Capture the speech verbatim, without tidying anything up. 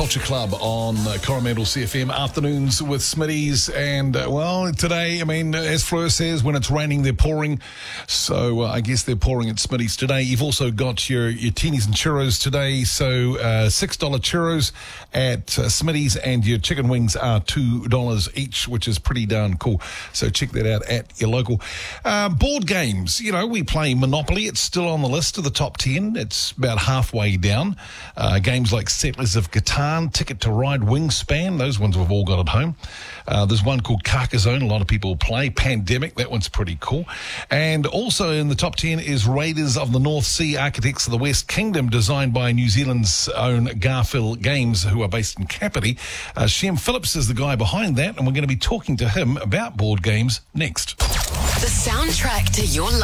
Culture Club on uh, Coromandel C F M, afternoons with Smitties. And, uh, well, today, I mean, as Fleur says, when it's raining, they're pouring. So uh, I guess they're pouring at Smitties today. You've also got your, your teenies and churros today. So uh, six dollars churros at uh, Smitties, and your chicken wings are two dollars each, which is pretty darn cool. So check that out at your local. Uh, board games, you know, we play Monopoly. It's still on the list of the top ten. It's about halfway down. Uh, games like Settlers of Catan, Ticket to Ride, Wingspan, those ones we've all got at home. Uh, there's one called Carcassonne, a lot of people play. Pandemic, that one's pretty cool. And also in the top ten is Raiders of the North Sea, Architects of the West Kingdom, designed by New Zealand's own Garfield Games, who are based in Kapiti. Uh, Shem Phillips is the guy behind that, and we're going to be talking to him about board games next. The soundtrack to your life.